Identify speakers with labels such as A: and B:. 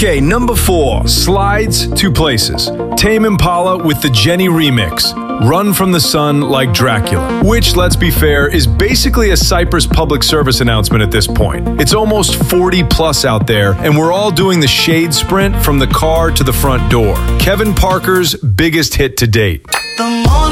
A: Okay, number 4, Slides to Places. Tame Impala with the Jenny remix, Run from the Sun Like Dracula, which, let's be fair, is basically a Cypress public service announcement at this point. It's almost 40 plus out there, and we're all doing the shade sprint from the car to the front door. Kevin Parker's biggest hit to date.
B: The morning